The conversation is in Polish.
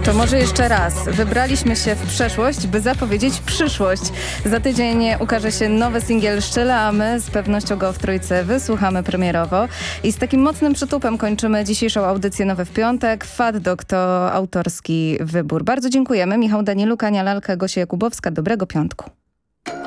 To może jeszcze raz. Wybraliśmy się w przeszłość, by zapowiedzieć przyszłość. Za tydzień ukaże się nowy singiel Szczyla, a my z pewnością go w Trójce wysłuchamy premierowo. I z takim mocnym przytupem kończymy dzisiejszą audycję Nowe w Piątek. Fat Dog to autorski wybór. Bardzo dziękujemy. Michał Danieluk, Ania Lalka, Gosia Jakubowska. Dobrego piątku.